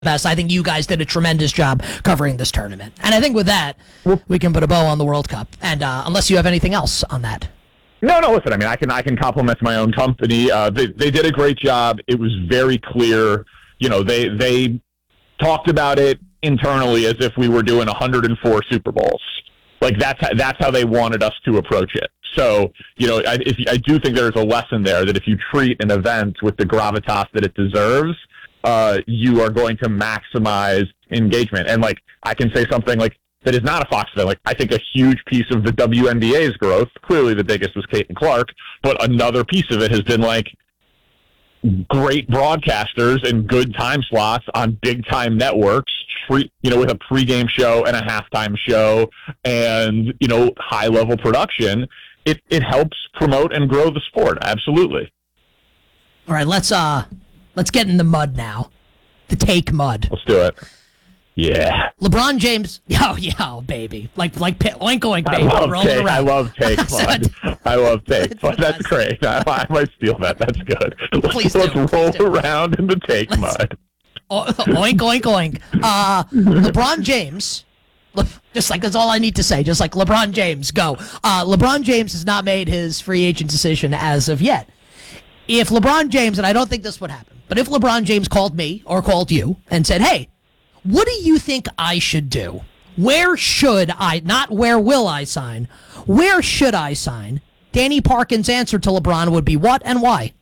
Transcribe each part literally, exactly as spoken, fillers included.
best. I think you guys did a tremendous job covering this tournament. And I think with that, we can put a bow on the World Cup. And uh, unless you have anything else on that. No, no, listen, I mean, I can I can compliment my own company. Uh, they, they did a great job. It was very clear. You know, they they talked about it internally as if we were doing one hundred four Super Bowls. Like, that's how, that's how they wanted us to approach it. So, you know, I, if, I do think there's a lesson there that if you treat an event with the gravitas that it deserves, uh, you are going to maximize engagement. And, like, I can say something, like, that is not a Fox event. Like, I think a huge piece of the W N B A's growth, clearly the biggest was Caitlin Clark, but another piece of it has been, like, great broadcasters and good time slots on big-time networks, free, you know, with a pregame show and a halftime show and, you know, high-level production. It it helps promote and grow the sport, absolutely. All right, let's uh, let's get in the mud now. The take mud. Let's do it. Yeah. LeBron James, oh yeah, oh, baby, like like oink oink baby. I love rolling take. around. I love take mud. I love take. But that's great. I, I might steal that. That's good. Please let's do. let's roll Please do. around in the take Let's, mud. Oh, oink oink oink. Uh, LeBron James. Le- Just like that's all I need to say. Just like LeBron James, go. Uh, LeBron James has not made his free agent decision as of yet. If LeBron James, and I don't think this would happen, but if LeBron James called me or called you and said, "Hey, what do you think I should do? Where should I, not where will I sign, where should I sign?" Danny Parkin's answer to LeBron would be what and why?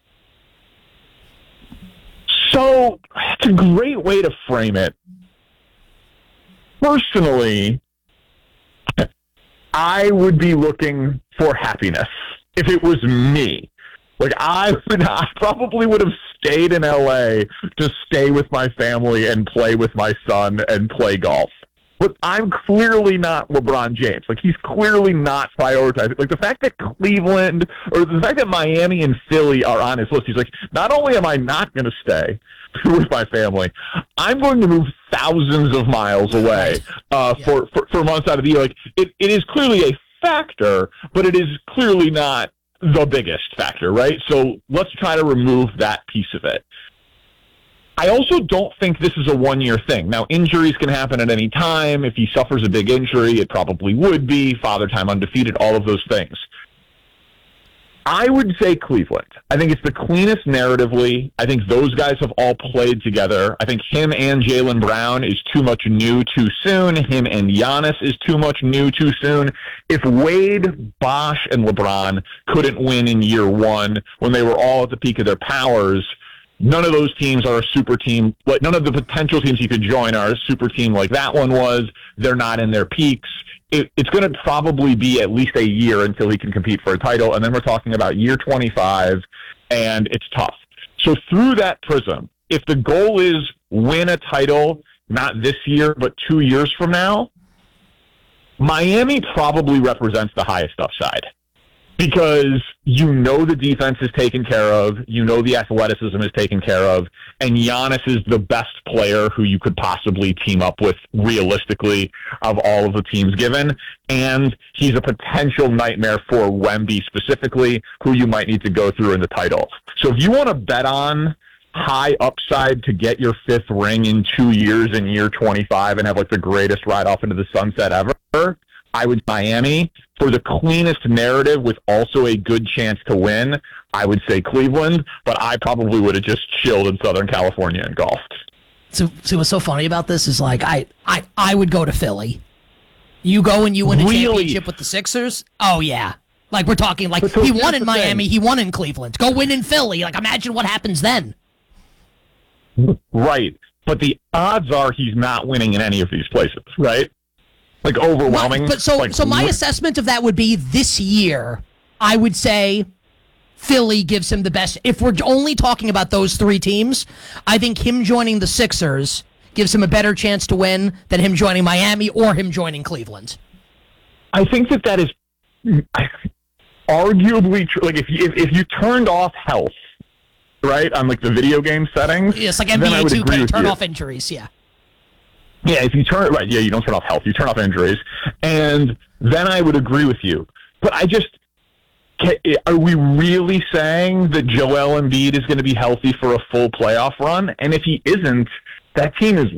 So it's a great way to frame it. Personally, I would be looking for happiness if it was me. Like, I would, I probably would have stayed in L A to stay with my family and play with my son and play golf. But I'm clearly not LeBron James. Like, he's clearly not prioritizing. Like, the fact that Cleveland, or the fact that Miami and Philly are on his list, he's like, not only am I not going to stay with my family, I'm going to move thousands of miles away uh, yeah. for, for, for months out of the year. Like, it, it is clearly a factor, but it is clearly not the biggest factor, right? So let's try to remove that piece of it. I also don't think this is a one-year thing. Now, injuries can happen at any time. If he suffers a big injury, it probably would be. Father time undefeated, all of those things. I would say Cleveland. I think it's the cleanest narratively. I think those guys have all played together. I think him and Jaylen Brown is too much new too soon. Him and Giannis is too much new too soon. If Wade, Bosh, and LeBron couldn't win in year one when they were all at the peak of their powers, none of those teams are a super team. Like, none of the potential teams you could join are a super team like that one was. They're not in their peaks. It, it's going to probably be at least a year until he can compete for a title, and then we're talking about year twenty-five, and it's tough. So through that prism, if the goal is win a title, not this year, but two years from now, Miami probably represents the highest upside. Because you know the defense is taken care of, you know the athleticism is taken care of, and Giannis is the best player who you could possibly team up with realistically of all of the teams given, and he's a potential nightmare for Wemby specifically, who you might need to go through in the title. So if you want to bet on high upside to get your fifth ring in two years in year twenty-five and have like the greatest ride off into the sunset ever, I would Miami. For the cleanest narrative with also a good chance to win, I would say Cleveland, but I probably would have just chilled in Southern California and golfed. So, so what's so funny about this is, like, I, I, I would go to Philly. You go and you win a Really? championship with the Sixers? Oh, yeah. Like, we're talking, like, so he here's won in the Miami, thing. he won in Cleveland. Go win in Philly. Like, imagine what happens then. Right. But the odds are he's not winning in any of these places, right? Like, overwhelming. My, but so, like, so my li- assessment of that would be this year, I would say Philly gives him the best. If we're only talking about those three teams, I think him joining the Sixers gives him a better chance to win than him joining Miami or him joining Cleveland. I think that that is arguably true. Like, if you, if, if you turned off health, right, on, like, the video game settings, Yes, like N B A two K, turn off injuries, yeah. Yeah, if you turn right, yeah, you don't turn off health, you turn off injuries, and then I would agree with you. But I just, are we really saying that Joel Embiid is going to be healthy for a full playoff run? And if he isn't, that team is